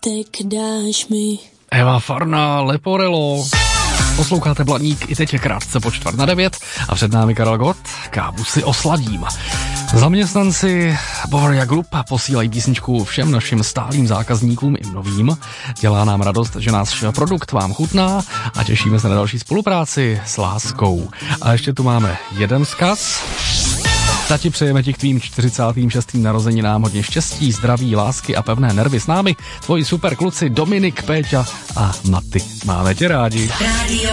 lístek dáš mi. Eva Farná, Leporello. Posloucháte Blaník, i teď je krátce po 8:45 a před námi Karel Gott, kávu si osladím. Zaměstnanci Bavaria Group posílají písničku všem našim stálým zákazníkům i novým. Dělá nám radost, že náš produkt vám chutná a těšíme se na další spolupráci s láskou. A ještě tu máme jeden vzkaz. Tati, přejeme ti k tvým 46. narozeninám hodně štěstí, zdraví, lásky a pevné nervy s námi. Tvoji super kluci Dominik, Péťa a Maty. Máme tě rádi.